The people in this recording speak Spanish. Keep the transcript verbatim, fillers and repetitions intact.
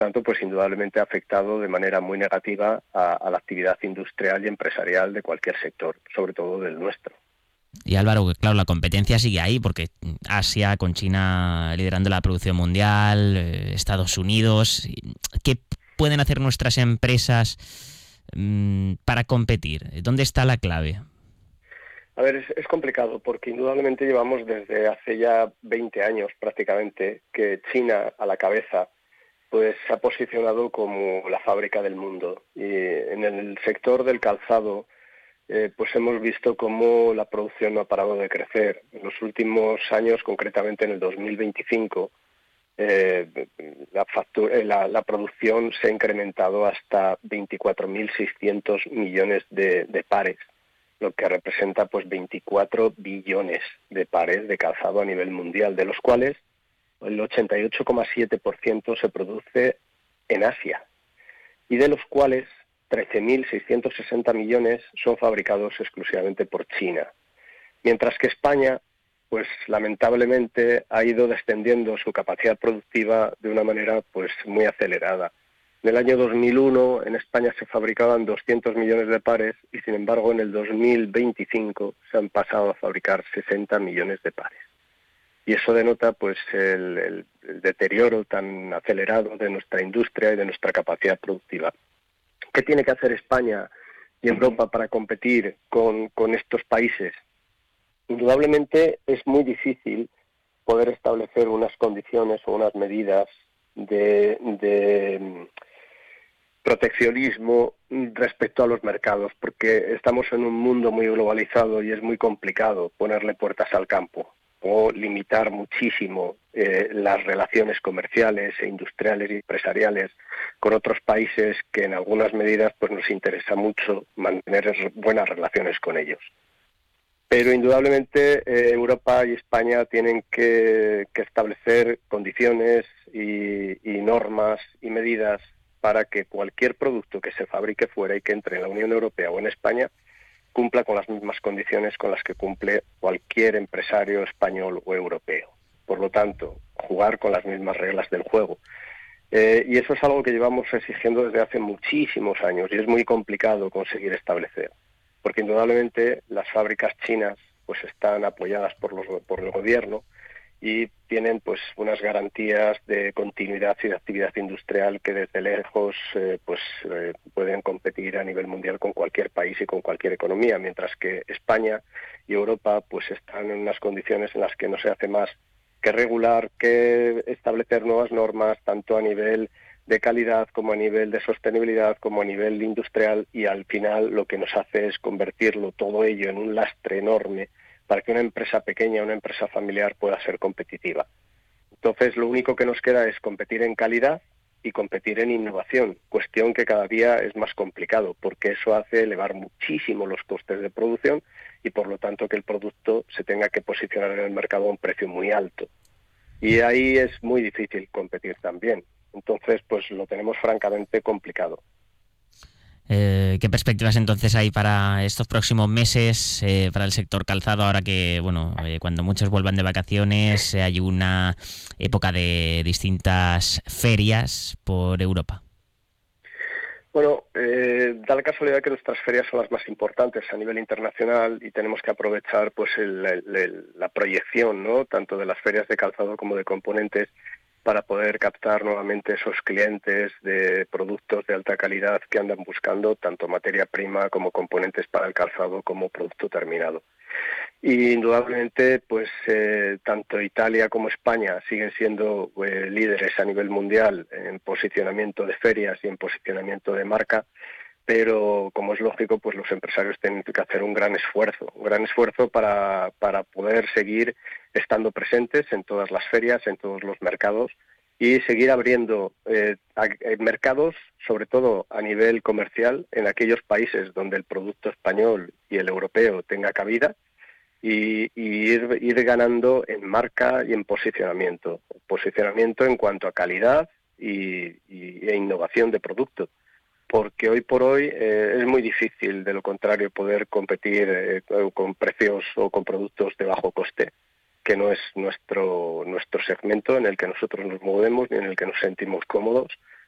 tanto, pues indudablemente ha afectado de manera muy negativa a, a la actividad industrial y empresarial de cualquier sector, sobre todo del nuestro. Y Álvaro, claro, la competencia sigue ahí porque Asia con China liderando la producción mundial, eh, Estados Unidos. ¿Qué pueden hacer nuestras empresas mmm, para competir? ¿Dónde está la clave? A ver, es, es complicado porque indudablemente llevamos desde hace ya veinte años prácticamente que China a la cabeza pues se ha posicionado como la fábrica del mundo. Y en el sector del calzado Eh, pues hemos visto cómo la producción no ha parado de crecer. En los últimos años, concretamente en el dos mil veinticinco, eh, la, factura, la, la producción se ha incrementado hasta veinticuatro mil seiscientos millones de, de pares, lo que representa pues veinticuatro billones de pares de calzado a nivel mundial, de los cuales el ochenta y ocho coma siete por ciento se produce en Asia, y de los cuales trece mil seiscientos sesenta millones son fabricados exclusivamente por China. Mientras que España, pues lamentablemente, ha ido descendiendo su capacidad productiva de una manera pues muy acelerada. En el año dos mil uno en España se fabricaban doscientos millones de pares y, sin embargo, en el dos mil veinticinco se han pasado a fabricar sesenta millones de pares. Y eso denota pues el, el, el deterioro tan acelerado de nuestra industria y de nuestra capacidad productiva. ¿Qué tiene que hacer España y Europa para competir con, con estos países? Indudablemente es muy difícil poder establecer unas condiciones o unas medidas de, de proteccionismo respecto a los mercados, porque estamos en un mundo muy globalizado y es muy complicado ponerle puertas al campo o limitar muchísimo eh, las relaciones comerciales e industriales y empresariales con otros países que en algunas medidas pues nos interesa mucho mantener buenas relaciones con ellos. Pero indudablemente eh, Europa y España tienen que, que establecer condiciones y, y normas y medidas para que cualquier producto que se fabrique fuera y que entre en la Unión Europea o en España cumpla con las mismas condiciones con las que cumple cualquier empresario español o europeo. Por lo tanto, jugar con las mismas reglas del juego. Eh, y eso es algo que llevamos exigiendo desde hace muchísimos años y es muy complicado conseguir establecer, porque indudablemente las fábricas chinas pues están apoyadas por, los, por el gobierno y tienen pues unas garantías de continuidad y de actividad industrial que desde lejos eh, pues eh, pueden competir a nivel mundial con cualquier país y con cualquier economía, mientras que España y Europa pues están en unas condiciones en las que no se hace más que regular, que establecer nuevas normas, tanto a nivel de calidad como a nivel de sostenibilidad, como a nivel industrial, y al final lo que nos hace es convertirlo todo ello en un lastre enorme para que una empresa pequeña, una empresa familiar pueda ser competitiva. Entonces, lo único que nos queda es competir en calidad y competir en innovación, cuestión que cada día es más complicado, porque eso hace elevar muchísimo los costes de producción y, por lo tanto, que el producto se tenga que posicionar en el mercado a un precio muy alto. Y ahí es muy difícil competir también. Entonces, pues lo tenemos francamente complicado. Eh, ¿Qué perspectivas entonces hay para estos próximos meses, eh, para el sector calzado, ahora que, bueno, eh, cuando muchos vuelvan de vacaciones, eh, hay una época de distintas ferias por Europa? Bueno, eh, da la casualidad que nuestras ferias son las más importantes a nivel internacional y tenemos que aprovechar pues el, el, el, la proyección, ¿no?, tanto de las ferias de calzado como de componentes, para poder captar nuevamente esos clientes de productos de alta calidad que andan buscando tanto materia prima como componentes para el calzado como producto terminado. Y indudablemente, pues eh, tanto Italia como España siguen siendo eh, líderes a nivel mundial en posicionamiento de ferias y en posicionamiento de marca, pero como es lógico, pues los empresarios tienen que hacer un gran esfuerzo, un gran esfuerzo para, para poder seguir estando presentes en todas las ferias, en todos los mercados, y seguir abriendo eh, a, a mercados, sobre todo a nivel comercial, en aquellos países donde el producto español y el europeo tenga cabida, y, y ir, ir ganando en marca y en posicionamiento. Posicionamiento en cuanto a calidad y, y, e innovación de producto, porque hoy por hoy eh, es muy difícil, de lo contrario, poder competir eh, con precios o con productos de bajo coste, que no es nuestro nuestro segmento en el que nosotros nos movemos ni en el que nos sentimos cómodos,